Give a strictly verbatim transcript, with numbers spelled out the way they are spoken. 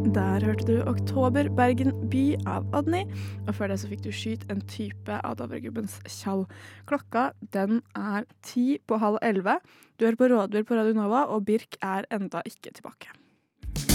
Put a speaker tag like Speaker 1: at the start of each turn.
Speaker 1: Der hørte du Oktober Bergen by av Odny, og før det så fikk du Skyt en type av Dovregubbens Kjall. Klokka, den er ti på halv elleve. Du hører på Rådvill på Radio Nova, og Birk er enda ikke tilbake.